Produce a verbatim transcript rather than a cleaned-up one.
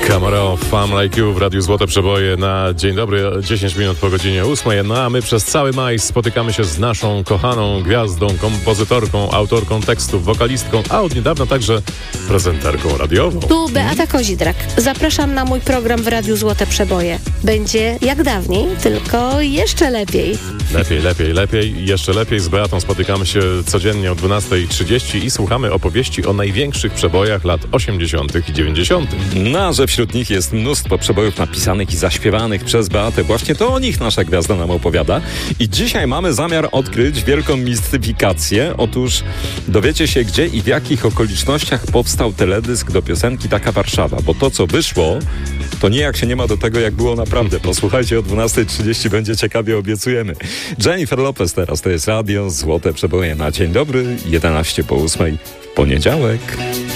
Camaro, Fam Like You w Radiu Złote Przeboje na dzień dobry, dziesięć minut po godzinie ósmej. No a my przez cały maj spotykamy się z naszą kochaną gwiazdą, kompozytorką, autorką tekstów, wokalistką, a od niedawna także prezenterką radiową. Tu Beata Kozidrak. Zapraszam na mój program w Radiu Złote Przeboje. Będzie jak dawniej, tylko jeszcze lepiej. Lepiej, lepiej, lepiej, jeszcze lepiej. Z Beatą spotykamy się codziennie o dwunasta trzydzieści i słuchamy opowieści o największych przebojach lat osiemdziesiątych i dziewięćdziesiątych. No, że wśród nich jest mnóstwo przebojów napisanych i zaśpiewanych przez Beatę. Właśnie to o nich nasza gwiazda nam opowiada. I dzisiaj mamy zamiar odkryć wielką mistyfikację. Otóż dowiecie się, gdzie i w jakich okolicznościach powstał teledysk do piosenki Taka Warszawa. Bo to, co wyszło, to nijak się nie ma do tego, jak było naprawdę. Posłuchajcie, o dwunasta trzydzieści będzie ciekawie, obiecujemy. Jennifer Lopez teraz, to jest Radio Złote Przeboje na dzień dobry, jedenaście po ósmej w poniedziałek.